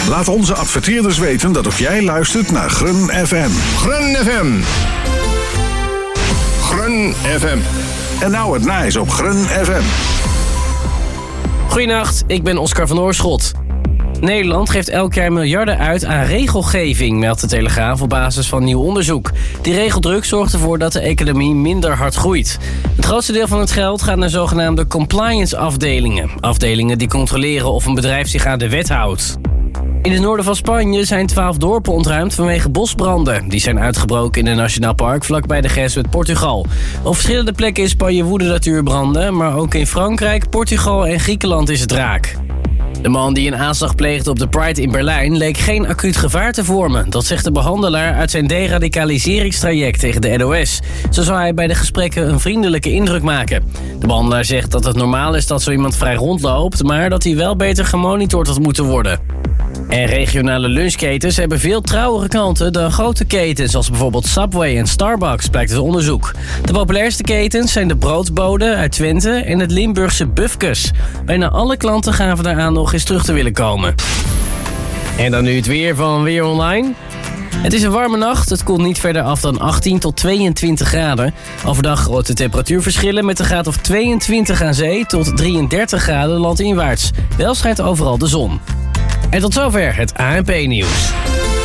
Laat onze adverteerders weten dat ook jij luistert naar Grun FM. Grun FM. Grun FM. En nou het nice op Grun FM. Goedenacht, ik ben Oscar van Oorschot. Nederland geeft elk jaar miljarden uit aan regelgeving, meldt de Telegraaf op basis van nieuw onderzoek. Die regeldruk zorgt ervoor dat de economie minder hard groeit. Het grootste deel van het geld gaat naar zogenaamde compliance-afdelingen. Afdelingen die controleren of een bedrijf zich aan de wet houdt. In het noorden van Spanje zijn 12 dorpen ontruimd vanwege bosbranden. Die zijn uitgebroken in een nationaal park vlakbij de grens met Portugal. Op verschillende plekken in Spanje woeden natuurbranden, maar ook in Frankrijk, Portugal en Griekenland is het raak. De man die een aanslag pleegde op de Pride in Berlijn leek geen acuut gevaar te vormen. Dat zegt de behandelaar uit zijn deradicaliseringstraject tegen de NOS. Zo zou hij bij de gesprekken een vriendelijke indruk maken. De behandelaar zegt dat het normaal is dat zo iemand vrij rondloopt, maar dat hij wel beter gemonitord had moeten worden. En regionale lunchketens hebben veel trouwere klanten dan grote ketens, zoals bijvoorbeeld Subway en Starbucks, blijkt uit onderzoek. De populairste ketens zijn de Broodbode uit Twente en het Limburgse Bufkes. Bijna alle klanten gaven daaraan nog eens terug te willen komen. En dan nu het weer van Weer Online. Het is een warme nacht, het koelt niet verder af dan 18 tot 22 graden. Overdag grote temperatuurverschillen met een graad of 22 aan zee tot 33 graden landinwaarts. Wel schijnt overal de zon. En tot zover het ANP-nieuws.